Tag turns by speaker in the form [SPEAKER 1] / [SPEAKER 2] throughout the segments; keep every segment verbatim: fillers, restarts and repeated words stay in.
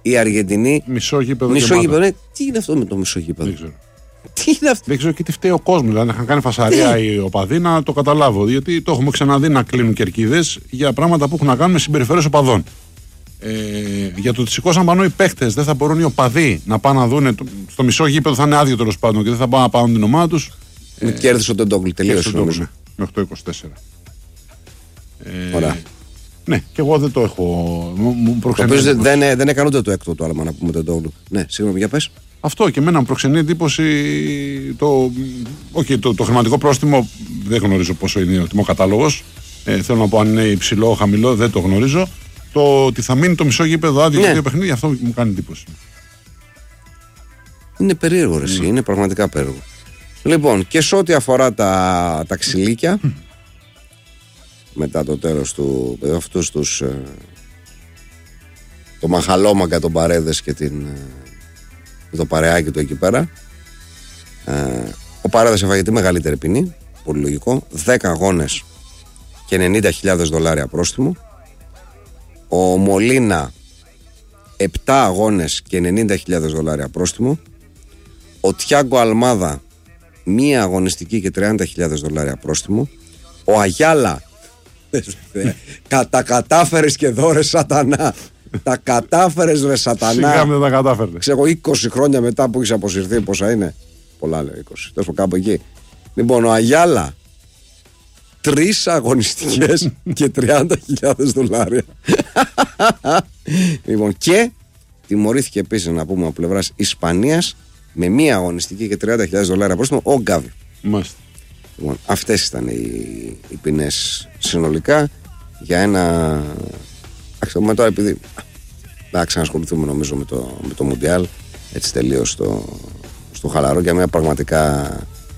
[SPEAKER 1] η Αργεντινή.
[SPEAKER 2] Μισό γήπεδο.
[SPEAKER 1] Μισό γήπεδο. Ναι. Τι είναι αυτό με το μισό γήπεδο?
[SPEAKER 2] Δεν ξέρω.
[SPEAKER 1] Τι είναι αυτό?
[SPEAKER 2] Δεν ξέρω και τι φταίει ο κόσμος. Δηλαδή, είχαν κάνει φασαρία οι οπαδοί, να το καταλάβω. Γιατί το έχουμε ξαναδεί να κλείνουν κερκίδες για πράγματα που έχουν να κάνουν με συμπεριφορές οπαδών. Ε, για το ότι σηκώσαν πάνω οι παίχτες, δεν θα μπορούν οι οπαδοί να πάνε να δουν. Στο μισό γήπεδο θα είναι άδειο τέλος πάντων και δεν θα πάνε να πάρουν την ομάδα τους.
[SPEAKER 1] Ε, κέρδισε ο Τεντόγκλου, τελείωσε νομίζω.
[SPEAKER 2] Ναι, μέχρι το είκοσι τέσσερα. Ε,
[SPEAKER 1] Ωραία.
[SPEAKER 2] Ναι, και εγώ δεν το έχω. Μου προξενεί.
[SPEAKER 1] Δεν, δεν, δεν έκανε ούτε το έκτο το άλμα να πούμε τον Τεντόγκλου. Ναι, συγγνώμη, για πες.
[SPEAKER 2] Αυτό και εμένα μου προξενεί εντύπωση. Το, okay, το, το χρηματικό πρόστιμο δεν γνωρίζω πόσο είναι ο τιμοκατάλογος. Ε, θέλω να πω αν είναι υψηλό ή χαμηλό, δεν το γνωρίζω. Το ότι θα μείνει το μισό γήπεδο άδειο για δύο παιχνίδια, αυτό μου κάνει εντύπωση.
[SPEAKER 1] Είναι περίεργο, ρε, mm. είναι πραγματικά περίεργο. Λοιπόν, και σε ό,τι αφορά τα, τα ξυλίκια, μετά το τέλος του αυτούς τους ε, το Μαχαλόμαγκα, τον Παρέδες και, την, ε, το παρεάκι του εκεί πέρα, ε, ο Παρέδες έφαγε τη μεγαλύτερη ποινή, πολύ λογικό, δέκα αγώνες και ενενήντα χιλιάδες δολάρια πρόστιμο. Ο Μολίνα επτά αγώνες και ενενήντα χιλιάδες δολάρια πρόστιμο. Ο Τιάγκο Αλμάδα μία αγωνιστική και τριάντα χιλιάδες δολάρια πρόστιμο. Ο Αγιάλα τα κατάφερες και δω ρε σατανά. Τα κατάφερες ρε σατανά.
[SPEAKER 2] Σιγά με τα κατάφερες.
[SPEAKER 1] Ξέρω είκοσι χρόνια μετά που έχεις αποσυρθεί, πόσα είναι? Πολλά λέω, είκοσι, τόσο κάπου εκεί. Λοιπόν, ο Αγιάλα τρεις αγωνιστικές και τριάντα χιλιάδες δολάρια. Λοιπόν, και τιμωρήθηκε επίσης, να πούμε, από πλευράς Ισπανίας με μία αγωνιστική και τριάντα χιλιάδες δολάρια πρόστιμο ο Γκάβι.
[SPEAKER 2] Μάλιστα.
[SPEAKER 1] Λοιπόν, αυτές ήταν οι, οι ποινές συνολικά για ένα. Με τώρα, επειδή θα ξανασχοληθούμε νομίζω με το, με το Μουντιάλ, έτσι τελείως στο, στο χαλαρό, για μια πραγματικά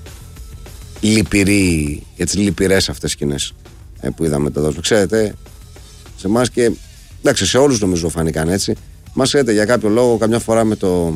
[SPEAKER 1] λυπηρή, έτσι λυπηρές αυτές σκηνές ε, που είδαμε τα δώσουμε. Ξέρετε, σε εμάς και εντάξει, σε όλους νομίζω φάνηκαν έτσι. Μας ξέρετε, για κάποιο λόγο, καμιά φορά με το.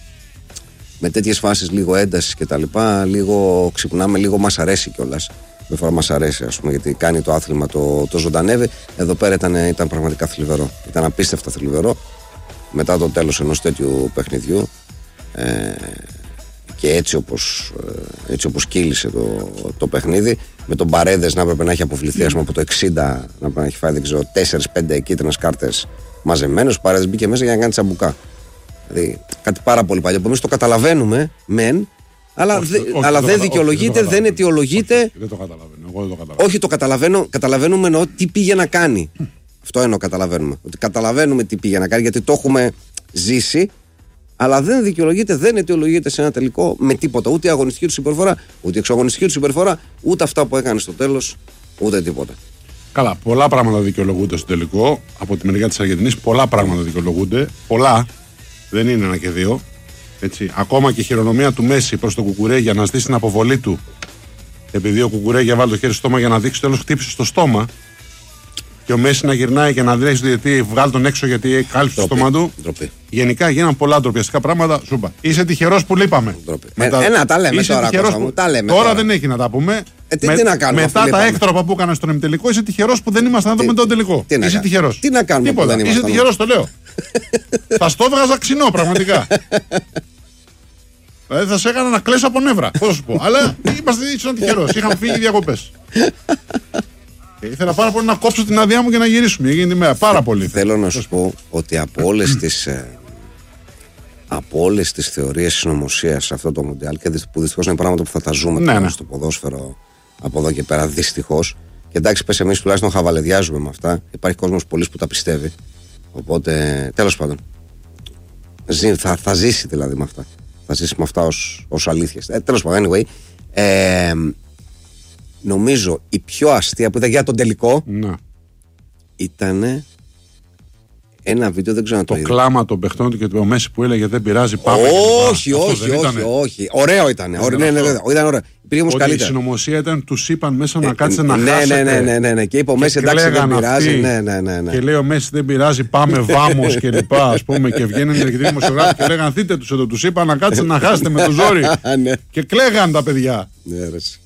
[SPEAKER 1] Με τέτοιες φάσεις λίγο έντασης και τα λοιπά, λίγο ξυπνάμε, λίγο μας αρέσει κιόλας. Δεν φορά μας αρέσει, ας πούμε, γιατί κάνει το άθλημα, το, το ζωντανεύει. Εδώ πέρα ήταν, ήταν πραγματικά θλιβερό. Ήταν απίστευτα θλιβερό μετά το τέλος ενός τέτοιου παιχνιδιού. Ε, και έτσι όπως, έτσι όπως κύλησε το, το παιχνίδι, με τον Παρέδες να έπρεπε να έχει αποβληθεί, ας πούμε, από το εξήντα, να έπρεπε να έχει φάει, δεν ξέρω, τέσσερις πέντε κίτρινες κάρτες μαζεμένες. Ο Παρέδες μπήκε μέσα για να κάνει τσαμπουκά. Δηλαδή κάτι πάρα πολύ παλιό. Εμείς το καταλαβαίνουμε, μεν, αλλά, όχι, δε, όχι, αλλά δεν δικαιολογείται, δεν αιτιολογείται.
[SPEAKER 2] Δεν το καταλαβαίνω. Εγώ δεν το καταλαβαίνω.
[SPEAKER 1] Όχι, το καταλαβαίνω. Καταλαβαίνουμε εννοώ τι πήγε να κάνει. Αυτό εννοώ, καταλαβαίνουμε. Ότι καταλαβαίνουμε τι πήγε να κάνει, γιατί το έχουμε ζήσει, αλλά δεν δικαιολογείται, δεν αιτιολογείται σε ένα τελικό με τίποτα. Ούτε η αγωνιστική του συμπεριφορά, ούτε η εξωαγωνιστική του συμπεριφορά, ούτε αυτά που έκανε στο τέλος, ούτε τίποτα.
[SPEAKER 2] Καλά, πολλά πράγματα δικαιολογούνται στο τελικό. Από τη μεριά της Αργεντινής, πολλά πράγματα δικαιολογούνται. Πολλά. Δεν είναι ένα και δύο. Έτσι. Ακόμα και η χειρονομία του Μέση προς τον Κουκουρέγια να ζητήσει την αποβολή του, επειδή ο Κουκουρέγια βάλει το χέρι στο στόμα για να δείξει, τέλος χτύπησε στο στόμα. Και ο Μέση να γυρνάει και να δει στο διαιτητή, βγάλει τον έξω γιατί κάλυψε το στόμα του. Ντροπή. Γενικά γίναν πολλά ντροπιαστικά πράγματα. Σούπα. Είσαι τυχερός που λείπαμε.
[SPEAKER 1] Μετά... Ένα τα λέμε τώρα. Που... Τα λέμε
[SPEAKER 2] τώρα, τώρα δεν έχει να τα πούμε.
[SPEAKER 1] Ε, τι, με... τι να κάνουμε,
[SPEAKER 2] μετά τα έκτροπα που έκανα στον ημιτελικό, είσαι τυχερός που δεν ήμασταν να δούμε τον τελικό.
[SPEAKER 1] Τι
[SPEAKER 2] είσαι τυχερός.
[SPEAKER 1] Τι να κάνουμε.
[SPEAKER 2] Τίποτα.
[SPEAKER 1] Που δεν
[SPEAKER 2] είσαι τυχερός, το λέω. Θα στο έβγαζα ξινό, πραγματικά. Δηλαδή θα σε έκανα να κλαίσω από νεύρα. Πώς σου πω. Αλλά είμαστε ήσουν τυχερός. Είχαμε φύγει διακοπές. Ήθελα πάρα πολύ να κόψω την άδειά μου και να γυρίσουμε. Έγινε τη μέρα. Πάρα πολύ.
[SPEAKER 1] Θέλω να σου πω ότι από όλες τις, από όλες τις θεωρίες συνωμοσίας σε αυτό το Μουντιάλ, και που δυστυχώς είναι πράγματα που θα τα ζούμε ναι, ναι. στο ποδόσφαιρο από εδώ και πέρα, δυστυχώς. Και εντάξει, πες εμείς τουλάχιστον χαβαλεδιάζουμε με αυτά. Υπάρχει κόσμος πολλής που τα πιστεύει. Οπότε, τέλος πάντων, θα, θα ζήσει δηλαδή με αυτά. Θα ζήσει με αυτά ως, ως αλήθειες. Ε, τέλος πάντων, anyway. Ε, νομίζω η πιο αστεία που ήταν για τον τελικό
[SPEAKER 2] να.
[SPEAKER 1] Ήταν ένα βίντεο, δεν ξέρω να το
[SPEAKER 2] το
[SPEAKER 1] είδα.
[SPEAKER 2] κλάμα των παιχτών του και το Μέση που έλεγε δεν πειράζει, πάμε.
[SPEAKER 1] Όχι, όχι, όχι, όχι. Ωραίο ήταν. Ωραίο, ναι, ναι, ναι, ήταν ωραίο. Υπήρχε όμως καλύτερα.
[SPEAKER 2] Η συνωμοσία ήταν, τους είπαν μέσα να κάτσε
[SPEAKER 1] ε,
[SPEAKER 2] να
[SPEAKER 1] ναι,
[SPEAKER 2] χάσετε.
[SPEAKER 1] Ναι, ναι, ναι, ναι. Και είπε ο Μέση εντάξει δεν πειράζει. Ναι, ναι, ναι, ναι.
[SPEAKER 2] Και λέει ο Μέση δεν πειράζει, πάμε βάμος και λοιπά. Ας πούμε, και βγαίνουν οι δημοσιογράφοι και λέγαν δείτε τους εδώ. Τους είπαν να κάτσε να χάσετε με το ζόρι. Και κλαίγαν τα παιδιά.
[SPEAKER 1] Ναι,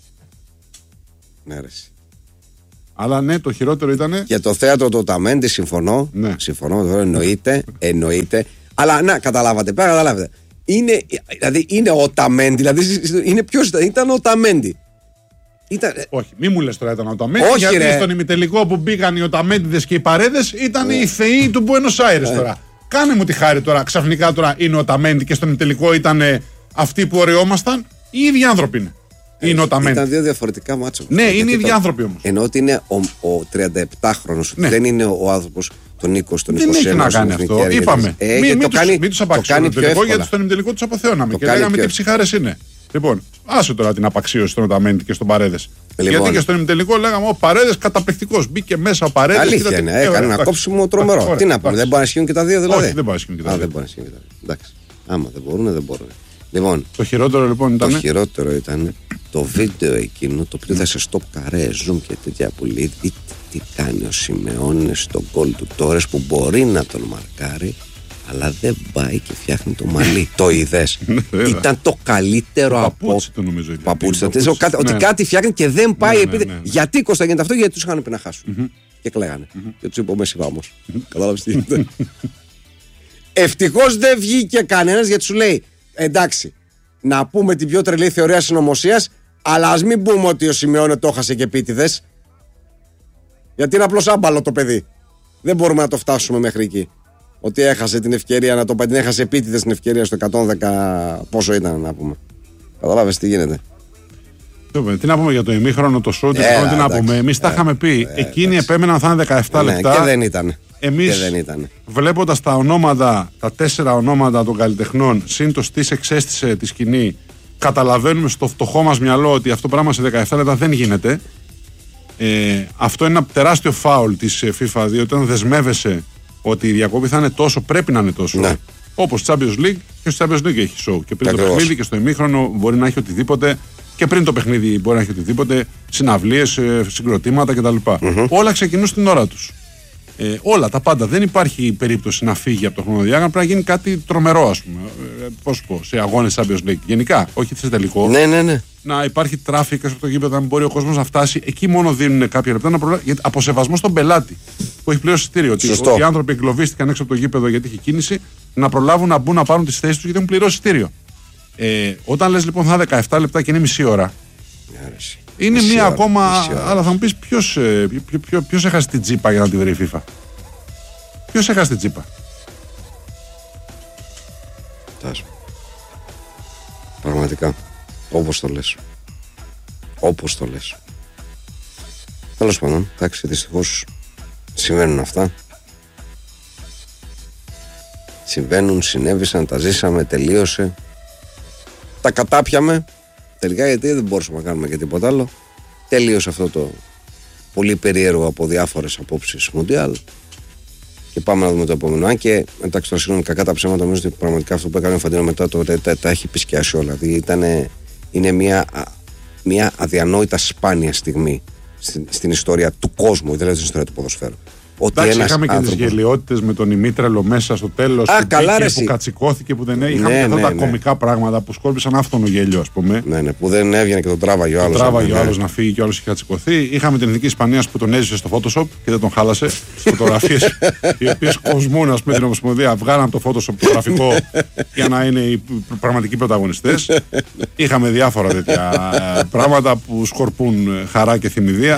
[SPEAKER 1] ρε.
[SPEAKER 2] Αλλά ναι, το χειρότερο ήταν.
[SPEAKER 1] Για το θέατρο του Ταμέντι συμφωνώ.
[SPEAKER 2] Ναι.
[SPEAKER 1] Συμφωνώ, εννοείται, εννοείται. Αλλά να, καταλάβατε, πέρα καταλάβετε. Είναι, δηλαδή είναι ο Ταμέντι, δηλαδή είναι ποιος ήταν, ήταν ο Ταμέντι. Ήταν...
[SPEAKER 2] Όχι, μη μου λες τώρα ήταν ο Ταμέντι.
[SPEAKER 1] Όχι,
[SPEAKER 2] γιατί
[SPEAKER 1] ρε.
[SPEAKER 2] στον ημιτελικό που μπήκαν οι Οταμέντιδες και οι Παρέδες ήταν οι θεοί του Μπουένος Άιρες τώρα. Κάνε μου τη χάρη τώρα, ξαφνικά τώρα είναι ο Ταμέντι και στον ημιτελικό ήταν αυτοί που ωρεόμασταν. Οι ίδιοι άνθρωποι είναι. Είναι ο Ταμέντι.
[SPEAKER 1] Ήταν δύο διαφορετικά μάτσο.
[SPEAKER 2] Ναι, είναι οι ίδιοι άνθρωποι όμως.
[SPEAKER 1] Ενώ ότι είναι ο, ο τριανταεπτάχρονος,
[SPEAKER 2] Ναι.
[SPEAKER 1] δεν είναι ο άνθρωπος των είκοσι, των
[SPEAKER 2] Δεν
[SPEAKER 1] είκοσι ένα.
[SPEAKER 2] έχει να κάνει αυτό. Είπαμε.
[SPEAKER 1] Ε,
[SPEAKER 2] μην
[SPEAKER 1] το
[SPEAKER 2] τους,
[SPEAKER 1] κάνει,
[SPEAKER 2] μην τους
[SPEAKER 1] το
[SPEAKER 2] απαξιώνουμε
[SPEAKER 1] κάνει
[SPEAKER 2] το
[SPEAKER 1] πιο
[SPEAKER 2] τελικό, γιατί
[SPEAKER 1] εύκολα.
[SPEAKER 2] στον ημιτελικό τους αποθέωναμε
[SPEAKER 1] Το
[SPEAKER 2] και
[SPEAKER 1] κάνει
[SPEAKER 2] λέγαμε
[SPEAKER 1] πιο-
[SPEAKER 2] τι ψυχάρες είναι. Λοιπόν, άσε τώρα την απαξίωση στον Οταμέντι και στον Παρέδες.
[SPEAKER 1] Λοιπόν.
[SPEAKER 2] Γιατί και στον ημιτελικό λέγαμε ο Παρέδες καταπληκτικός. Μπήκε μέσα ο Παρέδες.
[SPEAKER 1] Αλήθεια
[SPEAKER 2] κοίτα τι-
[SPEAKER 1] είναι,
[SPEAKER 2] ε,
[SPEAKER 1] έκανε
[SPEAKER 2] ωραία,
[SPEAKER 1] ένα
[SPEAKER 2] εντάξει.
[SPEAKER 1] κόψιμο τρομερό.
[SPEAKER 2] Ωραία,
[SPEAKER 1] Τι να πούμε,
[SPEAKER 2] εντάξει.
[SPEAKER 1] δεν μπορεί να ισχύουν και τα δύο δηλαδή.
[SPEAKER 2] Όχι, δεν μπορεί να ισχύουν και τα
[SPEAKER 1] Α,
[SPEAKER 2] δύο.
[SPEAKER 1] δεν μπορεί να ισχύουν και τα δύο. Εντάξει. Άμα δεν μπορούν, δεν μπορούν. Λοιπόν,
[SPEAKER 2] Το χειρότερο λοιπόν
[SPEAKER 1] το
[SPEAKER 2] ήταν.
[SPEAKER 1] χειρότερο ήταν το βίντεο εκείνο το οποίο θα σε στο καρέ, zoom και τέτοια που λέει δείτε τι κάνει ο Σιμεώνης στον γκολ του Τόρες που μπορεί να τον μαρκάρει, αλλά δεν πάει και φτιάχνει το μαλλί. Το είδες. Ήταν το καλύτερο από.
[SPEAKER 2] Παπούτσι το νομίζω. ήταν.
[SPEAKER 1] Παπούτσι.
[SPEAKER 2] Παπούτσι.
[SPEAKER 1] το- κάτι- Ότι
[SPEAKER 2] Ναι.
[SPEAKER 1] κάτι φτιάχνει και δεν πάει
[SPEAKER 2] Ναι, ναι,
[SPEAKER 1] επειδή.
[SPEAKER 2] ναι, ναι.
[SPEAKER 1] Γιατί Κώστα γίνεται αυτό, γιατί του είχαν πει να χάσουν. Και κλαίγανε. Και του είπε ο Μέση βάμος. Κατάλαβε τι γίνεται. Ευτυχώς δεν βγήκε κανένας γιατί σου λέει εντάξει, να πούμε την πιο τρελή θεωρία συνωμοσίας, αλλά ας μην πούμε ότι ο Σιμεώνε το έχασε και επίτηδες. Γιατί είναι απλώς άμπαλο το παιδί. Δεν μπορούμε να το φτάσουμε μέχρι εκεί. Ότι έχασε την ευκαιρία να το πάει, την έχασε επίτηδες την ευκαιρία στο εκατόν δέκα. Πόσο ήταν να πούμε. Καταλάβες τι γίνεται.
[SPEAKER 2] Τι να πούμε για το ημίχρονο, το σουτ,
[SPEAKER 1] Ε,
[SPEAKER 2] τι να
[SPEAKER 1] εντάξει.
[SPEAKER 2] πούμε. Εμείς τα είχαμε πει. Εκείνοι επέμεναν θα είναι δεκαεπτά
[SPEAKER 1] Ναι,
[SPEAKER 2] λεπτά.
[SPEAKER 1] και δεν ήταν.
[SPEAKER 2] Εμείς
[SPEAKER 1] Και δεν ήταν.
[SPEAKER 2] βλέποντας τα ονόματα, τα τέσσερα ονόματα των καλλιτεχνών, συν το τι εξέστησε τη σκηνή, καταλαβαίνουμε στο φτωχό μας μυαλό ότι αυτό πράγμα σε δεκαεπτά λεπτά δεν γίνεται. Ε, αυτό είναι ένα τεράστιο φάουλ της ε, FIFA, διότι όταν δεσμεύεσαι ότι η διακοπή θα είναι τόσο, πρέπει να είναι τόσο.
[SPEAKER 1] Ναι.
[SPEAKER 2] Όπως Champions League, και στο Champions League έχει show. Και πριν το
[SPEAKER 1] Ακριβώς.
[SPEAKER 2] παιχνίδι και στο ημίχρονο μπορεί να έχει οτιδήποτε. Και πριν το παιχνίδι μπορεί να έχει οτιδήποτε. Συναυλίες, ε, συγκροτήματα κτλ. Mm-hmm. Όλα ξεκινούν στην ώρα τους. Ε, όλα τα πάντα. Δεν υπάρχει περίπτωση να φύγει από το χρονοδιάγραμμα. Πρέπει να γίνει κάτι τρομερό, ας πούμε. Ε, πώς πω, σε αγώνες Champions League. Γενικά, όχι σε τελικό.
[SPEAKER 1] Ναι, ναι, ναι.
[SPEAKER 2] Να υπάρχει τράφικ από το γήπεδο, να μην μπορεί ο κόσμος να φτάσει. Εκεί μόνο δίνουν κάποια λεπτά να προλάβει. Γιατί από σεβασμό στον πελάτη που έχει πλέον εισιτήριο. Ότι
[SPEAKER 1] Σωστό.
[SPEAKER 2] οι άνθρωποι εγκλωβίστηκαν έξω από το γήπεδο γιατί έχει κίνηση, να προλάβουν να μπουν να πάρουν τις θέσεις τους γιατί έχουν πληρώσει εισιτήριο. Ε, όταν λες λοιπόν θα είναι δεκαεπτά λεπτά και είναι μισή ώρα.
[SPEAKER 1] Άρεσε.
[SPEAKER 2] Είναι
[SPEAKER 1] Μισή
[SPEAKER 2] μία
[SPEAKER 1] ώρα,
[SPEAKER 2] ακόμα.
[SPEAKER 1] μισή ώρα.
[SPEAKER 2] Αλλά θα μου πει ποιος, ε, ποιο, ποιο, ποιος έχασε την τσίπα για να τη βρει η FIFA. Ποιος έχασε την τσίπα.
[SPEAKER 1] Τάσο. Πραγματικά. Όπως το λες. Όπως το λες. Τέλος πάντων, εντάξει, δυστυχώς συμβαίνουν αυτά. Συμβαίνουν, συνέβησαν, τα ζήσαμε, τελείωσε. Τα κατάπιαμε. Τελικά γιατί δεν μπορούσαμε να κάνουμε και τίποτα άλλο. Τελείωσε αυτό το πολύ περίεργο από διάφορες απόψεις Μουντιάλ. Και πάμε να δούμε το επόμενο. Αν και εντάξει, τώρα συγγνώμη, κακά τα ψέματα, νομίζω ότι πραγματικά αυτό που έκανε ο Φαντίνο μετά το τα, τα, τα έχει πισκιάσει όλα. Δηλαδή ήτανε, είναι μια, μια αδιανόητα σπάνια στιγμή στην, στην ιστορία του κόσμου, δηλαδή στην ιστορία του ποδοσφαίρου. Ότι
[SPEAKER 2] Εντάξει,
[SPEAKER 1] ένας
[SPEAKER 2] είχαμε και
[SPEAKER 1] άνθρωπος...
[SPEAKER 2] τις γελιότητες με τον Ημίτρελο μέσα στο τέλος.
[SPEAKER 1] Α,
[SPEAKER 2] που
[SPEAKER 1] καλά,
[SPEAKER 2] μπήκε,
[SPEAKER 1] ρε,
[SPEAKER 2] που
[SPEAKER 1] εσύ.
[SPEAKER 2] κατσικώθηκε, που δεν έγινε. Είχαμε
[SPEAKER 1] Ναι,
[SPEAKER 2] και αυτά
[SPEAKER 1] ναι,
[SPEAKER 2] τα
[SPEAKER 1] ναι.
[SPEAKER 2] κομικά πράγματα που σκόρπισαν άφθονο γέλιο, ας πούμε.
[SPEAKER 1] Ναι, ναι, που δεν έβγαινε και τον τράβαγε ο άλλος.
[SPEAKER 2] Τράβαγε
[SPEAKER 1] ναι.
[SPEAKER 2] ο άλλος να φύγει και ο άλλος είχε κατσικωθεί. Είχαμε την Εθνική Ισπανίας που τον έζησε στο Photoshop και δεν τον χάλασε. Φωτογραφίες οι οποίες κοσμούν, ας πούμε, την Ομοσπονδία. Βγάλαν το Photoshop το γραφικό για να είναι οι πραγματικοί πρωταγωνιστές. Είχαμε διάφορα τέτοια ε, πράγματα που σκορπούν ε, χαρά και θυμηδία.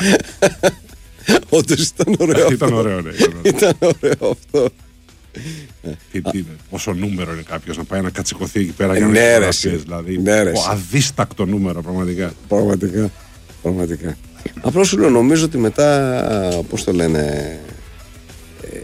[SPEAKER 1] Όντως ήταν ωραίο.
[SPEAKER 2] Ήταν
[SPEAKER 1] αυτό.
[SPEAKER 2] ωραίο, ναι. ήταν ωραίο.
[SPEAKER 1] Ήταν ωραίο αυτό.
[SPEAKER 2] Τι, τι, πόσο νούμερο είναι κάποιο να πάει να κατσικωθεί εκεί πέρα για να
[SPEAKER 1] Ναι,
[SPEAKER 2] έχει
[SPEAKER 1] ρε,
[SPEAKER 2] φωτογραφίες,
[SPEAKER 1] εσύ.
[SPEAKER 2] δηλαδή.
[SPEAKER 1] Ναι, ρε,
[SPEAKER 2] ο
[SPEAKER 1] εσύ.
[SPEAKER 2] αδίστακτο νούμερο, πραγματικά.
[SPEAKER 1] Πραγματικά. Πραγματικά. Απλώς σου λέω, νομίζω ότι μετά, πώς το λένε, ε,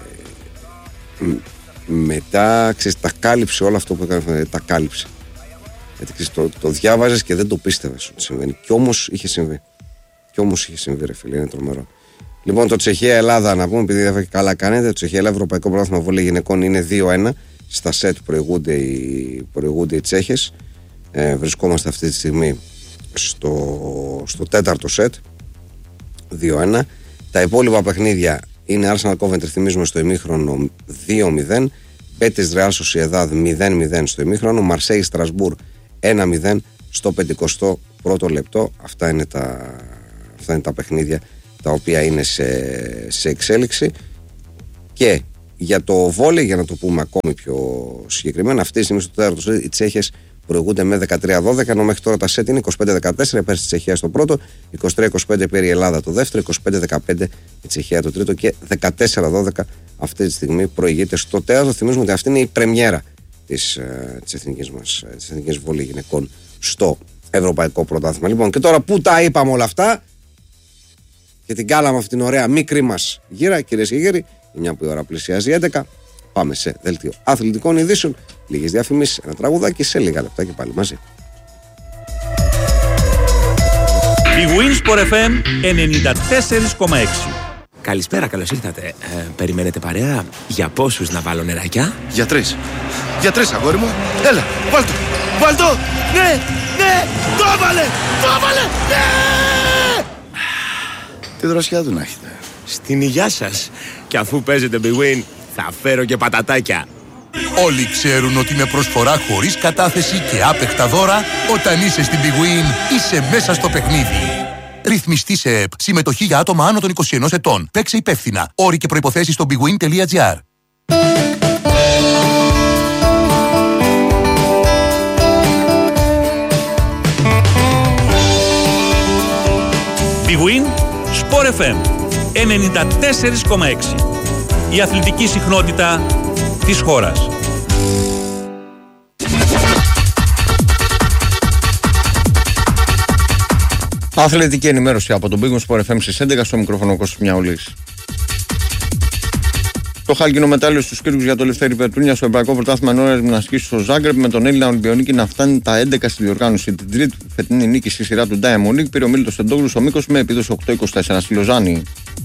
[SPEAKER 1] μ- μετά, ξέρεις, τα κάλυψε όλο αυτό που έκανε, τα κάλυψε. Γιατί ξέρεις, το, το διάβαζες και δεν το πίστευες ότι συμβαίνει. Κι όμως είχε συμβεί. Κι όμως είχε συμβεί, ρε φίλε, είναι τρομερό. Λοιπόν, το Τσεχία-Ελλάδα, να πούμε, επειδή δεν καλά κάνετε, το Τσεχία-Ελλάδα Ευρωπαϊκό Πρωτάθλημα Βόλεϊ Γυναικών είναι δύο ένα. Στα σετ προηγούνται οι, προηγούνται οι Τσέχες. Ε, βρισκόμαστε αυτή τη στιγμή στο, στο τέταρτο σετ, δύο ένα. Τα υπόλοιπα παιχνίδια είναι Arsenal Coventry, θυμίζουμε, στο ημίχρονο δύο μηδέν, Betis Real Sociedad μηδέν μηδέν στο ημίχρονο, Marseille Strasbourg ένα μηδέν στο πενηκοστό πρώτο λεπτό. Αυτά είναι τα, αυτά είναι τα παιχνίδια τα οποία είναι σε, σε εξέλιξη. Και Για το βόλεϊ, για να το πούμε ακόμη πιο συγκεκριμένα, αυτή τη στιγμή στο τέταρτο οι Τσέχες προηγούνται με δεκατρία δώδεκα, ενώ μέχρι τώρα τα σετ είναι είκοσι πέντε δεκατέσσερα υπέρ της Τσεχίας στο πρώτο, είκοσι τρία είκοσι πέντε υπέρ η Ελλάδα το δεύτερο, είκοσι πέντε δεκαπέντε η Τσεχία το τρίτο και δεκατέσσερα δώδεκα αυτή τη στιγμή προηγείται στο τέταρτο. Θυμίζουμε ότι αυτή είναι η πρεμιέρα της, της εθνικής μας, της εθνικής βόλεϊ γυναικών στο Ευρωπαϊκό Πρωτάθλημα. Λοιπόν, και τώρα που τα είπαμε όλα αυτά και την κάλαμε αυτήν την ωραία μικρή μας γύρα, κυρίες και κύριοι, μια που η ώρα πλησιάζει έντεκα, πάμε σε δελτίο αθλητικών ειδήσεων, λίγες διαφημίσεις, ένα τραγουδάκι, σε λίγα λεπτά και πάλι μαζί.
[SPEAKER 3] Η Winsport εφ εμ ενενήντα τέσσερα κόμμα έξι.
[SPEAKER 4] Καλησπέρα, καλώς ήρθατε. Ε, περιμένετε παρέα? Για πόσους να βάλω νεράκια?
[SPEAKER 5] Για τρεις. Για τρεις, αγόρι μου. Έλα, βάλ' το. Βάλ' το. Ναι, ναι, το έβαλε. Το έβαλε. Ναι. Τι δροσιά του να έχετε.
[SPEAKER 4] Στην υγειά σας. Και αφού παίζετε Big Win, θα φέρω και πατατάκια.
[SPEAKER 6] Όλοι ξέρουν ότι με προσφορά χωρίς κατάθεση και άπεχτα δώρα, όταν είσαι στην Big Win, είσαι μέσα στο παιχνίδι. Ρυθμιστή σε ΕΠ. Συμμετοχή για άτομα άνω των είκοσι ενός ετών. Παίξε υπεύθυνα. Όροι και προϋποθέσεις στο bigwin τελεία gr.
[SPEAKER 3] Big Win Sport εφ εμ ενενήντα τέσσερα κόμμα έξι. Η αθλητική συχνότητα της χώρας.
[SPEAKER 7] Αθλητική ενημέρωση από τον Big Sport εφ εμ στις έντεκα, στο μικρόφωνο Κώστας Μιαούλης. Το χάλκινο μετάλλιο στους Κύρκους για το Λευτέρη Περτούνια στο Ευρωπαϊκό Πρωτάθλημα Νόρα Γυμναστικής στο Ζάγκρεπ, με τον Έλληνα Ολυμπιονίκη να φτάνει τα έντεκα στη διοργάνωση. Την τρίτη φετινή νίκη στη σειρά του Diamond League πήρε ο Μίλτος Τεντόγλου στο μήκος με επίδοση οκτώ είκοσι τέσσερα στη Λοζάνη.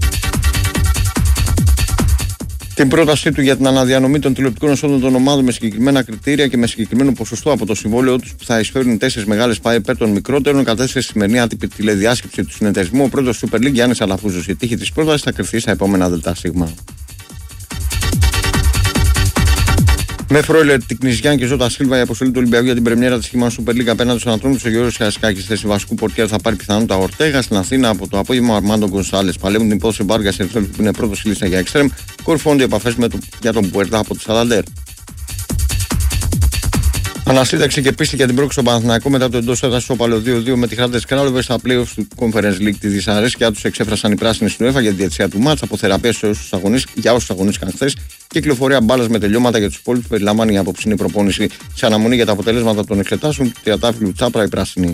[SPEAKER 7] Την πρότασή του για την αναδιανομή των τηλεοπτικών εσόδων των ομάδων με συγκεκριμένα κριτήρια και με συγκεκριμένο ποσοστό από το συμβόλαιό του που θα εισφέρουν οι τέσσερις μεγάλες ΠΑΕ υπέρ των μικρότερων, κατέθεσε στη σημερινή άτυπη τηλεδιάσκεψη του συνεταιρισμού ο πρόεδρος του Super League Γιάννης Αλαφούζος. Η τύχη της πρότασης θα κρυφθεί στα επόμενα ΔΣ. Με Φρόιλερ, την Κνιζιάν και Ζώτα Σίλβα, η αποστολή του Ολυμπιακού για την πρεμιέρα τη Χίμαν Super League απέναντι στον Ατρόμητο στο Γεώργιο Χιασκάκη. Στη θέση βασικού πορτιέρ θα πάρει πιθανότητα Ορτέγα. Στην Αθήνα από το απόγευμα ο Αρμάντο Γκονσάλες. Παλεύουν την υπόθεση Βάργα Ερθέλ που είναι πρώτο στη λίστα για εξτρέμ. Κορυφώνται οι επαφές το, για τον Πουέρτα από τη Σαλαντέρ. Ανασύνταξη και πίστη για την πρόκληση στον Παναθηναϊκό μετά το εντός έδρας σώπαλο δύο δύο με τη Χράντες Κράλοβες στα playoffs του Conference League. Τη δυσαρέσκειά τους εξέφρασαν οι πράσινοι στην UEFA για τη διαιτησία του μάτς, από θεραπεία σε όσους αγωνίες, για όσους αγωνίστηκαν χθες, και κυκλοφορία μπάλας με τελειώματα για τους υπόλοιπους που περιλαμβάνει η απόψινή προπόνηση σε αναμονή για τα αποτελέσματα των εξετάσεων του τριαντάφυλλου Τσάπρα οι πράσινοι.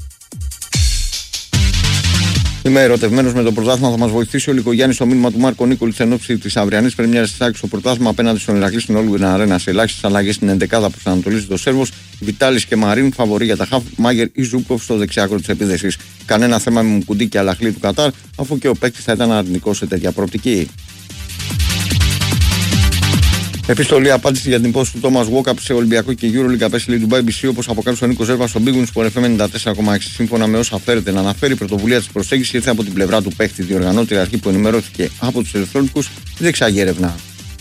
[SPEAKER 7] Είμαι ερωτευμένος με το πρωτάθλημα. Θα μας βοηθήσει ο Λυκογιάννης στο μήνυμα του Μάρκο Νίκολιτς εν ώψη της αυριανής πρεμιέρας της Άκης στο πρωτάθλημα απέναντι στον Ηρακλή στην Όλγουιν Αρένα. Σε ελάχιστες αλλαγές στην εντεκάδα που ανατολίζει το Σέρβος, Βιτάλης και Μαρίν, φαβορί για τα χαφ, Μάγερ ή Ζούκοφ στο δεξιάκρο της επίδεσης. Κανένα θέμα με Μουκουντή και Αλαχλή του Κατάρ, αφού και ο παίκτης θα ήταν αρνητικός σε τέτοια προοπτική. Επιστολή απάντηση για την υπόθεση του Τόμας Walkup σε Ολυμπιακό και Euroleague απέστειλε η Dubai μπι σι, όπως αποκάλυψε ο Νίκος Ζέρβα στον Big Win Sport εφ εμ ενενήντα τέσσερα κόμμα έξι. Σύμφωνα με όσα φέρεται να αναφέρει, η πρωτοβουλία της προσέγγισης ήρθε από την πλευρά του παίκτη. Διοργανώτρια αρχή που ενημερώθηκε από τους ελευθερώτικους διεξάγει έρευνα.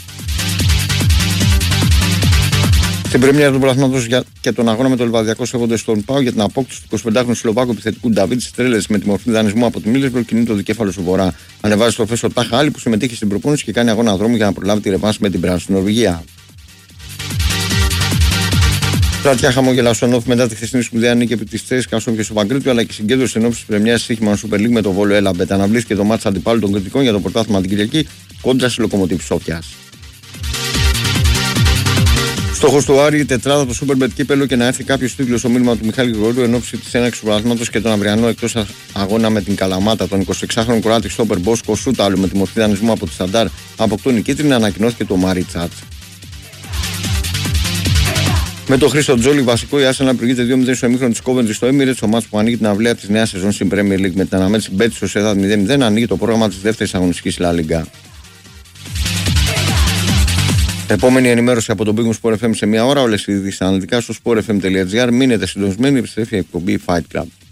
[SPEAKER 7] Στην πρεμιέρα του πρωταθλήματος και τον αγώνα με το Λιβαδιακό σέβονται στον ΠΑΟ για την απόκτηση του εικοσιπεντάχρονου Σλοβάκου επιθετικού Νταβίτ Στρέλες με τη μορφή δανεισμού από τη Μίλεσμπορ, κινεί το δικέφαλο στο βορρά. Ανεβάζει στο φέσο Τάχα Άλλη που συμμετείχε στην προπόνηση και κάνει αγώνα δρόμου για να προλάβει τη ρεβάνση με την Πράσινη στην Νορβηγία. Πλατιά χαμόγελα στον Όφη μετά τη χθεσινή σπουδαία νίκη επί τη Τσέσκα στο Παγκρίτου, αλλά και συγκέντρωση εν ώψη τη πρεμιέρα τη Χίμαν Super League με το Βόλο Έλαμπετ. Αναβλήθηκε το μάτσα αντιπάλου των κριτικών για το πρωτάθλημα την Κυριακή κόντρα στη Λοκομοτίβ Σόφιας. Στόχος του Άρη, η τετράδα του Super Bet κύπελο και να έρθει κάποιος τίτλος στο μήνυμα του Μιχάλη Γρηγορίου εν ώψη της έναρξης του πρωταθλήματος και τον αυριανό εκτός αγώνα με την Καλαμάτα. Τον εικοσιεξάχρονο Κροάτη Στόπερ Μπόσκο Σούταλου με τη μορφή δανεισμού από τη Σαντάρ αποκτούν η κίτρινη, ανακοινώθηκε το Μάρι Τσάτ. Με τον Χρήστο Τζόλι βασικό, η Arsenal προηγείται δύο μηδέν στο εμίχρονο της Coventry στο Emirates, ο μάτς που ανοίγει την αυλαία της νέας σεζόν στην Premier League με την αναμέτρηση Betis στο Sociedad μηδέν μηδέν, ανοίγει το πρόγραμμα της δεύτερης αγωνιστικής La Liga. Επόμενη ενημέρωση από τον Big Sport εφ εμ σε μία ώρα. Όλες οι ειδήσεις αναλυτικά στο sport f m τελεία gr. Μείνετε συντονισμένοι, επιστρέφει η εκπομπή Fight Club.